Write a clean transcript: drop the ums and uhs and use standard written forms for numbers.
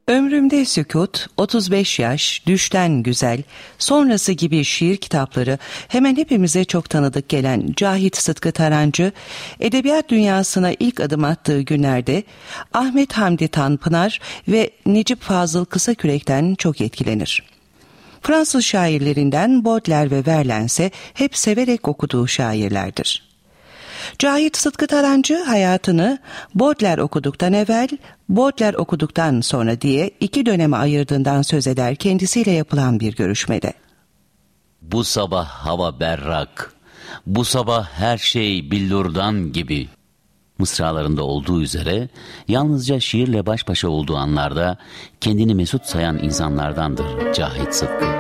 Ömrümde Sükût, 35 yaş, Düşten Güzel, sonrası gibi şiir kitapları hemen hepimize çok tanıdık gelen Cahit Sıtkı Tarancı, edebiyat dünyasına ilk adım attığı günlerde Ahmet Hamdi Tanpınar ve Necip Fazıl Kısakürek'ten çok etkilenir. Fransız şairlerinden Baudelaire ve Verlaine ise hep severek okuduğu şairlerdir. Cahit Sıtkı Tarancı hayatını Baudelaire okuduktan evvel, Baudelaire okuduktan sonra diye iki döneme ayırdığından söz eder kendisiyle yapılan bir görüşmede. Bu sabah hava berrak, bu sabah her şey billurdan gibi. Mısralarında olduğu üzere yalnızca şiirle baş başa olduğu anlarda kendini mesut sayan insanlardandır Cahit Sıtkı.